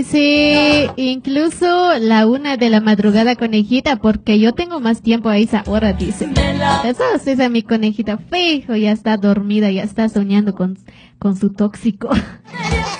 Sí, incluso la 1 de la madrugada, conejita, porque yo tengo más tiempo a esa hora, dice. Eso sí, es mi conejita, fijo, ya está dormida, ya está soñando con su tóxico.